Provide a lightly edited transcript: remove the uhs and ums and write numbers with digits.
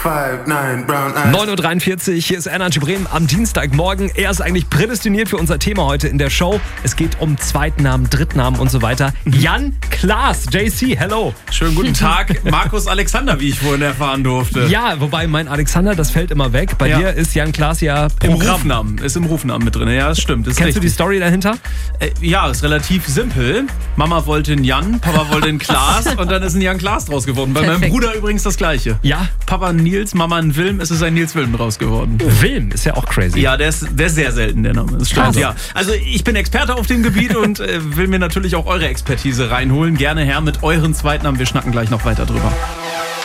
9.43 Uhr, hier ist Energy Bremen am Dienstagmorgen. Er ist eigentlich prädestiniert für unser Thema heute in der Show. Es geht um Zweitnamen, Drittnamen und so weiter. Jan Klaas, JC, hello. Schönen guten Tag, Markus Alexander, wie ich vorhin erfahren durfte. Ja, wobei mein Alexander, das fällt immer weg. Bei dir ist Jan Klaas ja Programm. Ist im Rufnamen mit drin, ja, das stimmt. Das Kennst du die Story dahinter? Ja, ist relativ simpel. Mama wollte einen Jan, Papa wollte einen Klaas und dann ist ein Jan Klaas draus geworden. Bei meinem Bruder übrigens das Gleiche. Ja. Papa ein Nils, Mama ein Wilm, es ist ein Nils Wilm draus geworden. Wilm ist ja auch crazy. Ja, der ist sehr selten, der Name. Das stimmt, ja. Also ich bin Experte auf dem Gebiet und will mir natürlich auch eure Expertise reinholen. Gerne her mit euren Zweitnamen. Wir schnacken gleich noch weiter drüber.